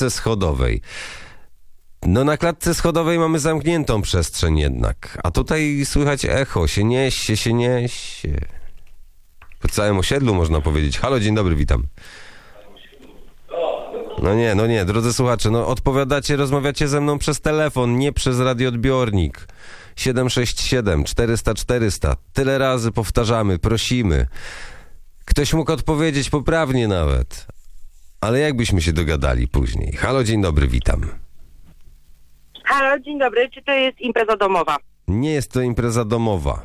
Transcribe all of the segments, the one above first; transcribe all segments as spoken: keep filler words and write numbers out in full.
klatce schodowej. No na klatce schodowej mamy zamkniętą przestrzeń jednak, a tutaj słychać echo, się niesie, się niesie. Po całym osiedlu można powiedzieć. Halo, dzień dobry, witam. No nie, no nie, drodzy słuchacze, no odpowiadacie, rozmawiacie ze mną przez telefon, nie przez radioodbiornik. siedem sześć siedem czterysta czterysta. Tyle razy powtarzamy, prosimy. Ktoś mógł odpowiedzieć poprawnie nawet. Ale jakbyśmy się dogadali później. Halo, dzień dobry, witam. Halo, dzień dobry. Czy to jest impreza domowa? Nie jest to impreza domowa.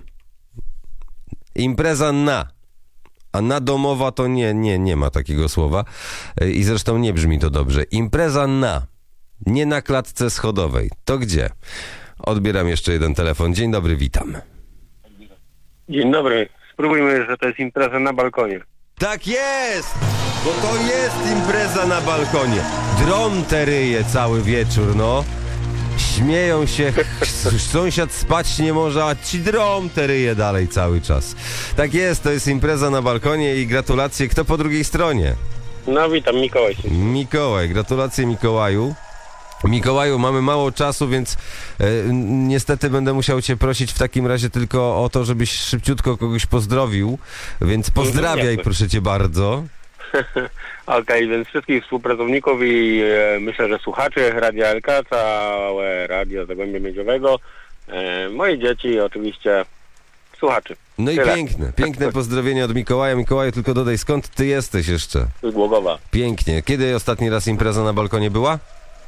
Impreza na. A na domowa to nie, nie, nie ma takiego słowa. I zresztą nie brzmi to dobrze. Impreza na. Nie na klatce schodowej. To gdzie? Odbieram jeszcze jeden telefon. Dzień dobry, witam. Dzień dobry. Spróbujmy, że to jest impreza na balkonie. Tak jest! Bo to jest impreza na balkonie. Dron teryje cały wieczór, no. Śmieją się, sąsiad spać nie może, a ci dron teryje dalej cały czas. Tak jest, to jest impreza na balkonie i gratulacje. Kto po drugiej stronie? No witam, Mikołaj. Mikołaj, gratulacje Mikołaju. Mikołaju, mamy mało czasu, więc e, niestety będę musiał cię prosić w takim razie tylko o to, żebyś szybciutko kogoś pozdrowił, więc pozdrawiaj, proszę cię bardzo. Okej, okay, więc wszystkich współpracowników i e, myślę, że słuchaczy Radia L K, całe radio Zagłębia Miedziowego, e, moje dzieci i oczywiście słuchaczy. No i Tyle. piękne, piękne pozdrowienia od Mikołaja. Mikołaju, tylko dodaj, skąd ty jesteś jeszcze? Z Głogowa. Pięknie. Kiedy ostatni raz impreza na balkonie była?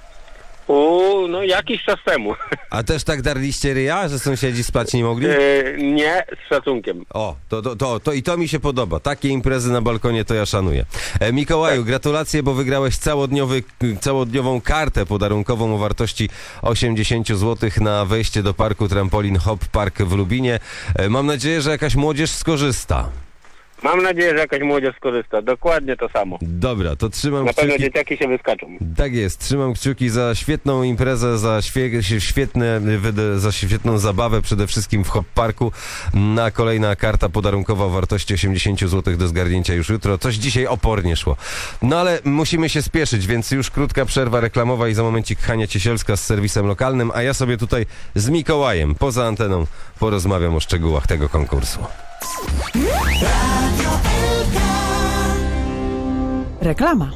U, no jakiś czas temu. A też tak darliście ryja, że sąsiedzi spać nie mogli? E, nie, z szacunkiem. O, to, to, to, to i to mi się podoba. Takie imprezy na balkonie to ja szanuję. E, Mikołaju, tak. Gratulacje, bo wygrałeś całodniowy, całodniową kartę podarunkową o wartości osiemdziesiąt złotych na wejście do parku Trampolin Hop Park w Lubinie. E, mam nadzieję, że jakaś młodzież skorzysta. Mam nadzieję, że jakaś młodzież skorzysta. Dokładnie to samo. Dobra, to trzymam Na kciuki. pewno dzieciaki się wyskaczą. Tak jest, trzymam kciuki za świetną imprezę, za świe... świetne, za świetną zabawę przede wszystkim w Hop Parku. Na kolejna karta podarunkowa o wartości osiemdziesiąt złotych do zgarnięcia już jutro. Coś dzisiaj opornie szło. No ale musimy się spieszyć, więc już krótka przerwa reklamowa i za momencik Hania Ciesielska z serwisem lokalnym, a ja sobie tutaj z Mikołajem poza anteną porozmawiam o szczegółach tego konkursu. Reklama.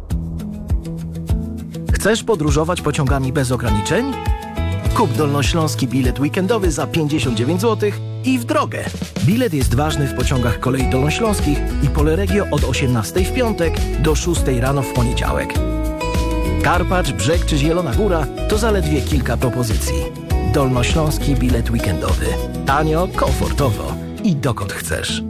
Chcesz podróżować pociągami bez ograniczeń? Kup dolnośląski bilet weekendowy za pięćdziesiąt dziewięć złotych i w drogę. Bilet jest ważny w pociągach kolei dolnośląskich i Poleregio od osiemnastej w piątek do szóstej rano w poniedziałek. Karpacz, Brzeg czy Zielona Góra to zaledwie kilka propozycji. Dolnośląski bilet weekendowy. Tanio, komfortowo i dokąd chcesz.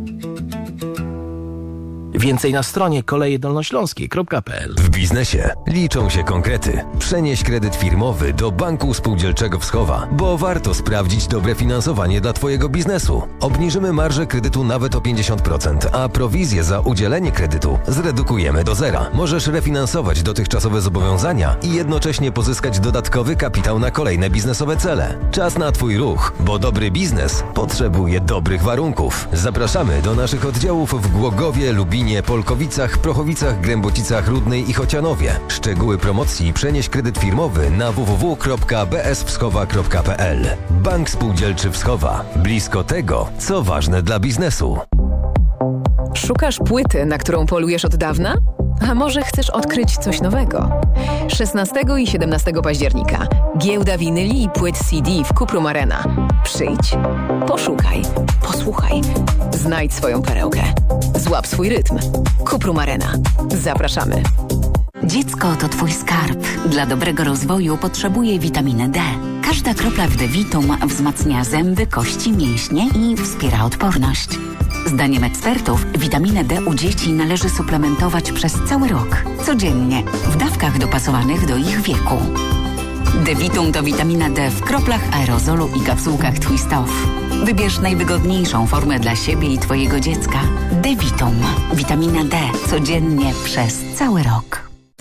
Więcej na stronie koleje dolnośląskie kropka p l. W biznesie liczą się konkrety. Przenieś kredyt firmowy do Banku Spółdzielczego Wschowa, bo warto sprawdzić dobre finansowanie dla Twojego biznesu. Obniżymy marżę kredytu nawet o pięćdziesiąt procent, a prowizję za udzielenie kredytu zredukujemy do zera. Możesz refinansować dotychczasowe zobowiązania i jednocześnie pozyskać dodatkowy kapitał na kolejne biznesowe cele. Czas na Twój ruch, bo dobry biznes potrzebuje dobrych warunków. Zapraszamy do naszych oddziałów w Głogowie, Lubinie, Polkowicach, Prochowicach, Grębocicach, Rudnej i Chocianowie. Szczegóły promocji przenieś kredyt firmowy na w w w kropka b s wschowa kropka p l. Bank Spółdzielczy Wschowa. Blisko tego, co ważne dla biznesu. Szukasz płyty, na którą polujesz od dawna? A może chcesz odkryć coś nowego? szesnastego i siedemnastego października giełda winyli i płyt C D w Cuprum Arena. Przyjdź, poszukaj, posłuchaj, znajdź swoją perełkę, złap swój rytm. Cuprum Arena. Zapraszamy. Dziecko to twój skarb. Dla dobrego rozwoju potrzebuje witaminy D. Każda kropla w D-Vitum wzmacnia zęby, kości, mięśnie i wspiera odporność. Zdaniem ekspertów witaminę D u dzieci należy suplementować przez cały rok, codziennie, w dawkach dopasowanych do ich wieku. D-Vitum to witamina D w kroplach aerozolu i kapsułkach Twist Off. Wybierz najwygodniejszą formę dla siebie i twojego dziecka. D-Vitum. Witamina D codziennie przez cały rok.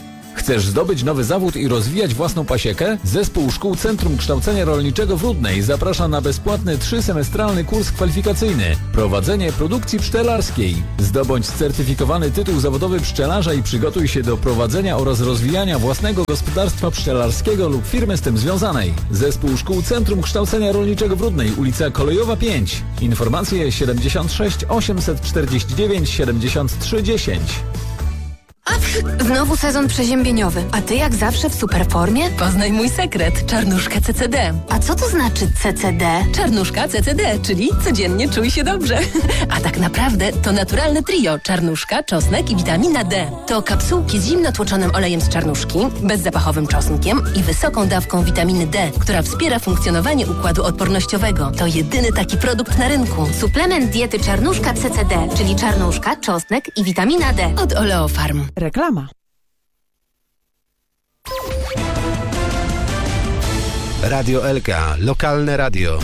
Chcesz zdobyć nowy zawód i rozwijać własną pasiekę? Zespół Szkół Centrum Kształcenia Rolniczego w Rudnej zaprasza na bezpłatny trzysemestralny kurs kwalifikacyjny Prowadzenie produkcji pszczelarskiej. Zdobądź certyfikowany tytuł zawodowy pszczelarza i przygotuj się do prowadzenia oraz rozwijania własnego gospodarstwa pszczelarskiego lub firmy z tym związanej. Zespół Szkół Centrum Kształcenia Rolniczego w Rudnej, ulica Kolejowa pięć. Informacje siedemdziesiąt sześć osiemset czterdzieści dziewięć siedemdziesiąt trzy dziesięć. Znowu sezon przeziębieniowy, a ty jak zawsze w super formie? Poznaj mój sekret, czarnuszka C C D. A co to znaczy C C D? Czarnuszka C C D, czyli codziennie czuj się dobrze. A tak naprawdę to naturalne trio, czarnuszka, czosnek i witamina D. To kapsułki z zimno tłoczonym olejem z czarnuszki, bezzapachowym czosnkiem i wysoką dawką witaminy D, która wspiera funkcjonowanie układu odpornościowego. To jedyny taki produkt na rynku. Suplement diety czarnuszka C C D, czyli czarnuszka, czosnek i witamina D. Od Oleofarm. Reklama. Radio L K, lokalne radio.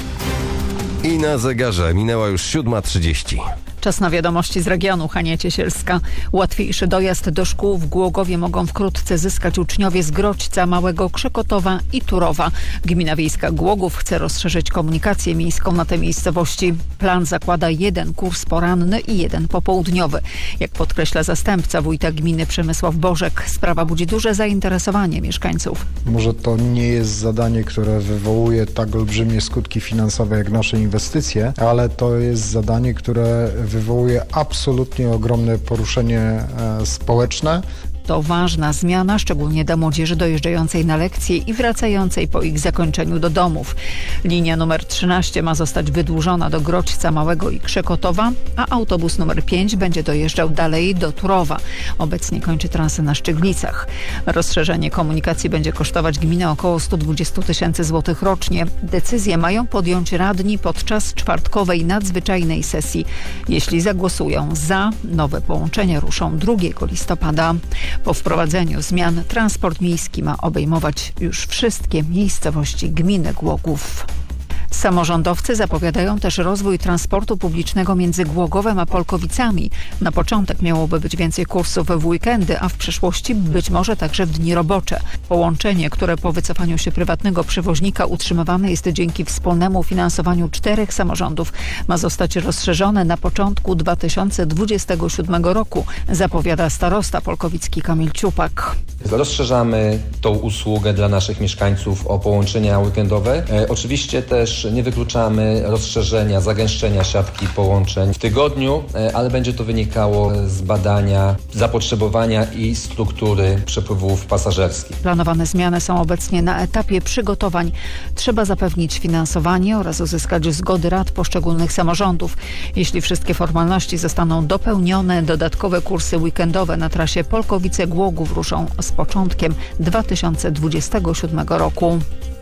I na zegarze minęła już siódma trzydzieści. Czas na wiadomości z regionu. Hania Ciesielska. Łatwiejszy dojazd do szkół w Głogowie mogą wkrótce zyskać uczniowie z Grodźca, Małego Krzekotowa i Turowa. Gmina Wiejska Głogów chce rozszerzyć komunikację miejską na te miejscowości. Plan zakłada jeden kurs poranny i jeden popołudniowy. Jak podkreśla zastępca wójta gminy Przemysław Bożek, sprawa budzi duże zainteresowanie mieszkańców. Może to nie jest zadanie, które wywołuje tak olbrzymie skutki finansowe jak nasze inwestycje, ale to jest zadanie, które wywołuje absolutnie ogromne poruszenie e, społeczne. To ważna zmiana, szczególnie dla młodzieży dojeżdżającej na lekcje i wracającej po ich zakończeniu do domów. Linia numer trzynaście ma zostać wydłużona do Grodźca Małego i Krzekotowa, a autobus numer pięć będzie dojeżdżał dalej do Turowa. Obecnie kończy trasę na Szczyglicach. Rozszerzenie komunikacji będzie kosztować gminę około sto dwadzieścia tysięcy złotych rocznie. Decyzje mają podjąć radni podczas czwartkowej nadzwyczajnej sesji. Jeśli zagłosują za, nowe połączenia ruszą drugiego listopada. Po wprowadzeniu zmian transport miejski ma obejmować już wszystkie miejscowości gminy Głogów. Samorządowcy zapowiadają też rozwój transportu publicznego między Głogowem a Polkowicami. Na początek miałoby być więcej kursów w weekendy, a w przyszłości być może także w dni robocze. Połączenie, które po wycofaniu się prywatnego przewoźnika utrzymywane jest dzięki wspólnemu finansowaniu czterech samorządów, ma zostać rozszerzone na początku dwa tysiące dwudziestego siódmego roku, zapowiada starosta polkowicki Kamil Ciupak. Rozszerzamy tą usługę dla naszych mieszkańców o połączenia weekendowe. E, oczywiście też nie wykluczamy rozszerzenia, zagęszczenia siatki połączeń w tygodniu, e, ale będzie to wynikało z badania zapotrzebowania i struktury przepływów pasażerskich. Planowane zmiany są obecnie na etapie przygotowań. Trzeba zapewnić finansowanie oraz uzyskać zgody rad poszczególnych samorządów. Jeśli wszystkie formalności zostaną dopełnione, dodatkowe kursy weekendowe na trasie Polkowice-Głogów ruszą z początkiem dwa tysiące dwudziestego siódmego roku.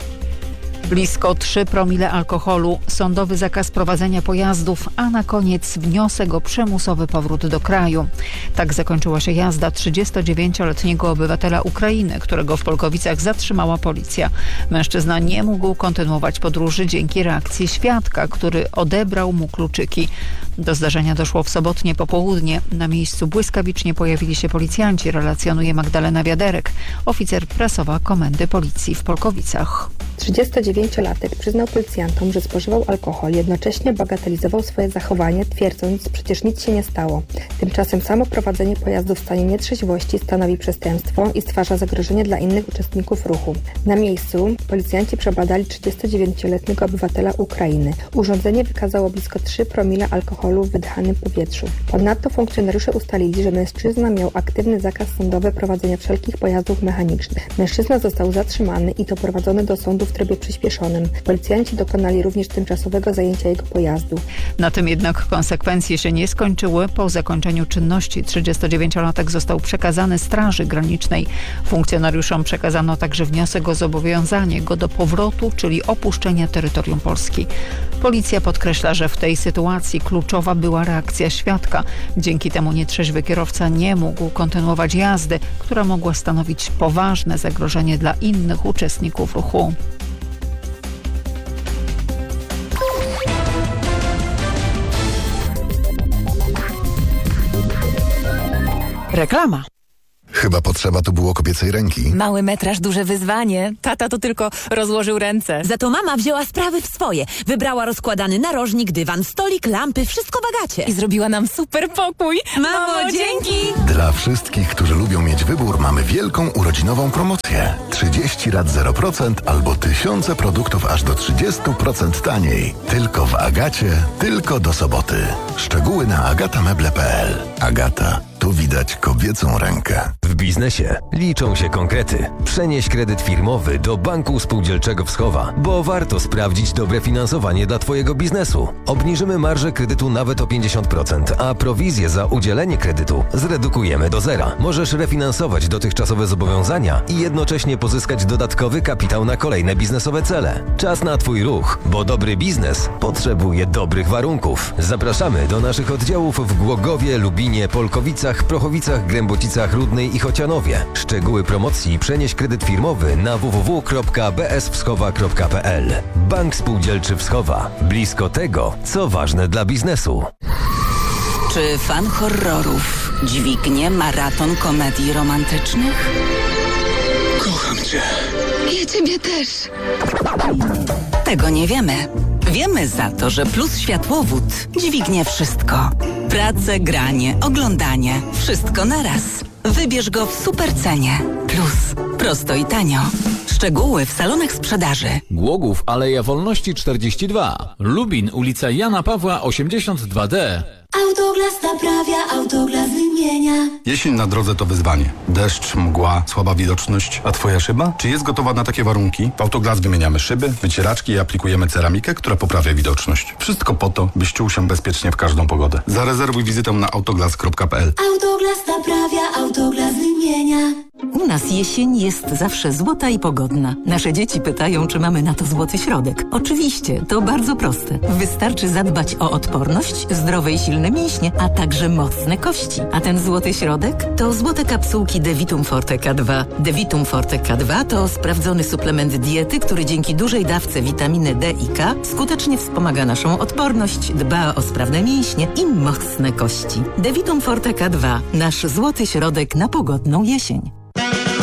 Blisko trzy promile alkoholu, sądowy zakaz prowadzenia pojazdów, a na koniec wniosek o przymusowy powrót do kraju. Tak zakończyła się jazda trzydziestodziewięcioletniego obywatela Ukrainy, którego w Polkowicach zatrzymała policja. Mężczyzna nie mógł kontynuować podróży dzięki reakcji świadka, który odebrał mu kluczyki. Do zdarzenia doszło w sobotnie popołudnie. Na miejscu błyskawicznie pojawili się policjanci, relacjonuje Magdalena Wiaderek, oficer prasowa Komendy Policji w Polkowicach. trzydziestodziewięciolatek przyznał policjantom, że spożywał alkohol, jednocześnie bagatelizował swoje zachowanie, twierdząc, że przecież nic się nie stało. Tymczasem samo prowadzenie pojazdu w stanie nietrzeźwości stanowi przestępstwo i stwarza zagrożenie dla innych uczestników ruchu. Na miejscu policjanci przebadali trzydziestodziewięcioletniego obywatela Ukrainy. Urządzenie wykazało blisko trzy promile alkoholu w wydychanym powietrzu. Ponadto funkcjonariusze ustalili, że mężczyzna miał aktywny zakaz sądowy prowadzenia wszelkich pojazdów mechanicznych. Mężczyzna został zatrzymany i doprowadzony do sądu w trybie przyspieszonym. Policjanci dokonali również tymczasowego zajęcia jego pojazdu. Na tym jednak konsekwencje się nie skończyły. Po zakończeniu czynności trzydziestodziewięciolatek został przekazany Straży Granicznej. Funkcjonariuszom przekazano także wniosek o zobowiązanie go do powrotu, czyli opuszczenia terytorium Polski. Policja podkreśla, że w tej sytuacji kluczowa była reakcja świadka. Dzięki temu nietrzeźwy kierowca nie mógł kontynuować jazdy, która mogła stanowić poważne zagrożenie dla innych uczestników ruchu. Reklama. Chyba potrzeba tu było kobiecej ręki. Mały metraż, duże wyzwanie. Tata to tylko rozłożył ręce. Za to mama wzięła sprawy w swoje. Wybrała rozkładany narożnik, dywan, stolik, lampy, wszystko w Agacie. I zrobiła nam super pokój. Mamo, Mamo dzięki! Dla wszystkich, którzy lubią mieć wybór, mamy wielką urodzinową promocję. trzydzieści lat zero procent albo tysiące produktów aż do trzydzieści procent taniej. Tylko w Agacie, tylko do soboty. Szczegóły na agatameble kropka p l. Agata. Tu widać kobiecą rękę. W biznesie liczą się konkrety. Przenieś kredyt firmowy do Banku Spółdzielczego Wschowa, bo warto sprawdzić dobre finansowanie dla Twojego biznesu. Obniżymy marżę kredytu nawet o pięćdziesiąt procent, a prowizję za udzielenie kredytu zredukujemy do zera. Możesz refinansować dotychczasowe zobowiązania i jednocześnie pozyskać dodatkowy kapitał na kolejne biznesowe cele. Czas na Twój ruch, bo dobry biznes potrzebuje dobrych warunków. Zapraszamy do naszych oddziałów w Głogowie, Lubinie, Polkowicach, Prochowicach, Grębocicach, Rudnej i Chocianowie. Szczegóły promocji przenieś kredyt firmowy na w w w kropka b s wschowa kropka p l. Bank Spółdzielczy Wschowa. Blisko tego, co ważne dla biznesu. Czy fan horrorów dźwignie maraton komedii romantycznych? Kocham cię. Ja ciebie też. Tego nie wiemy. Wiemy za to, że Plus Światłowód dźwignie wszystko. Pracę, granie, oglądanie. Wszystko naraz. Wybierz go w supercenie. Plus. Prosto i tanio. Szczegóły w salonach sprzedaży. Głogów, Aleja Wolności czterdzieści dwa. Lubin, ulica Jana Pawła osiemdziesiąt dwa D. Autoglas naprawia, Autoglas wymienia. Jesień na drodze to wyzwanie. Deszcz, mgła, słaba widoczność. A twoja szyba? Czy jest gotowa na takie warunki? W Autoglas wymieniamy szyby, wycieraczki i aplikujemy ceramikę, która poprawia widoczność. Wszystko po to, byś czuł się bezpiecznie w każdą pogodę. Zarezerwuj wizytę na autoglas kropka p l. Autoglas naprawia, Autoglas wymienia. U nas jesień jest zawsze złota i pogodna. Nasze dzieci pytają, czy mamy na to złoty środek. Oczywiście, to bardzo proste. Wystarczy zadbać o odporność, zdrowe i silne mięśnie, a także mocne kości. A ten złoty środek to złote kapsułki Devitum Forte K dwa. Devitum Forte K dwa to sprawdzony suplement diety, który dzięki dużej dawce witaminy D i K skutecznie wspomaga naszą odporność, dba o sprawne mięśnie i mocne kości. Devitum Forte K dwa. Nasz złoty środek na pogodną jesień.